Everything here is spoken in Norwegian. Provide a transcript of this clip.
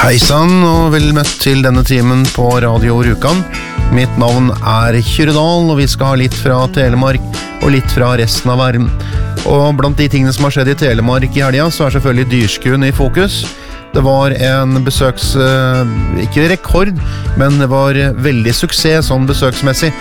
Hei sann, og vel møtt til denne timen på Radio Rjukan. Mitt navn Kyrre Dahl, og vi skal ha litt fra Telemark og litt fra resten av verden. Og blant de tingene som har skjedd i Telemark i helgen, så selvfølgelig Dyrskuen i fokus. Det var en ikke rekord, men det var veldig suksess sånn besøksmessig.